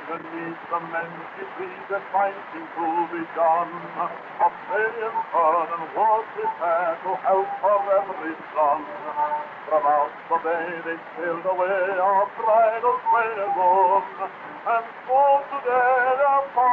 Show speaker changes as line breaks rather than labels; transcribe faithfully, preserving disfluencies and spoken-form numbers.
Beneath the many trees that fighting to be done, Australian fern and was prepared to help for every son. From out the bay they sailed away our bridal train alone, and so today their